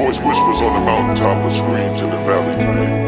voice whispers on the mountaintop but screams in the valley today.